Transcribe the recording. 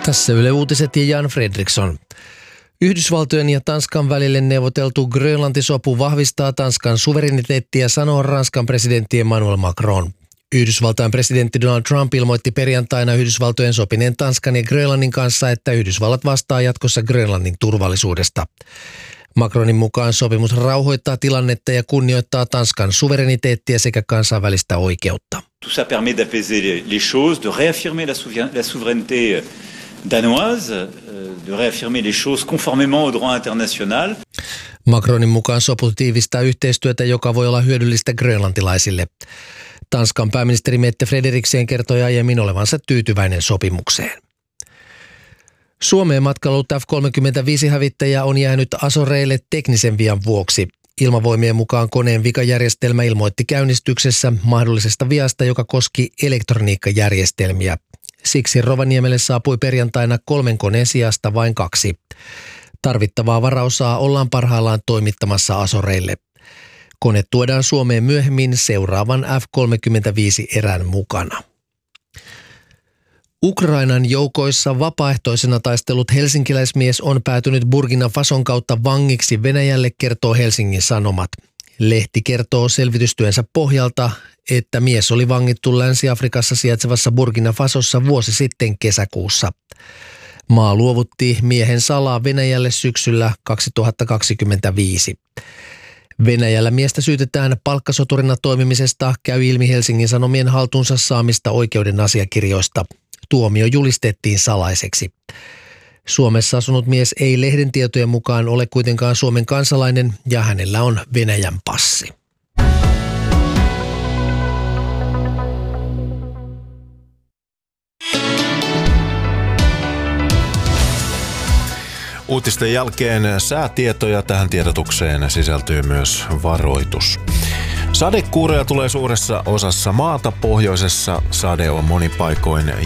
Tässä Yle Uutiset ja Jan Fredriksson. Yhdysvaltojen ja Tanskan välille neuvoteltu Grönlanti-sopu vahvistaa Tanskan suvereniteettia, sanoo Ranskan presidentti Emmanuel Macron. Yhdysvaltain presidentti Donald Trump ilmoitti perjantaina Yhdysvaltojen sopineen Tanskan ja Grönlannin kanssa, että Yhdysvallat vastaa jatkossa Grönlannin turvallisuudesta. Macronin mukaan sopimus rauhoittaa tilannetta ja kunnioittaa Tanskan suvereniteettia sekä kansainvälistä oikeutta. Tout ça permet d'apaiser les choses, de réaffirmer la souveraineté danoise, de réaffirmer les choses conformément au droit international. Macronin mukaan sopu tiivistää yhteistyötä, joka voi olla hyödyllistä grönlantilaisille. Tanskan pääministeri Mette Frederiksen kertoi aiemmin olevansa tyytyväinen sopimukseen. Suomeen matkailut F-35-hävittäjä on jäänyt Azoreille teknisen vian vuoksi. Ilmavoimien mukaan koneen vikajärjestelmä ilmoitti käynnistyksessä mahdollisesta viasta, joka koski elektroniikkajärjestelmiä. Siksi Rovaniemelle saapui perjantaina 3 koneen sijasta vain 2. Tarvittavaa varaosaa ollaan parhaillaan toimittamassa Azoreille. Kone tuodaan Suomeen myöhemmin seuraavan F-35-erän mukana. Ukrainan joukoissa vapaaehtoisena taistellut helsinkiläismies on päätynyt Burkina Fason kautta vangiksi Venäjälle, kertoo Helsingin Sanomat. Lehti kertoo selvitystyönsä pohjalta, että mies oli vangittu Länsi-Afrikassa sijaitsevassa Burkina Fasossa vuosi sitten kesäkuussa. Maa luovutti miehen salaa Venäjälle syksyllä 2025. Venäjällä miestä syytetään palkkasoturina toimimisesta, käy ilmi Helsingin Sanomien haltuunsa saamista oikeuden asiakirjoista. Tuomio julistettiin salaiseksi. Suomessa asunut mies ei lehden tietojen mukaan ole kuitenkaan Suomen kansalainen ja hänellä on Venäjän passi. Uutisten jälkeen säätietoja. Tähän tiedotukseen sisältyy myös varoitus. Sadekuuroja tulee suuressa osassa maata. Pohjoisessa sade on monipaikoin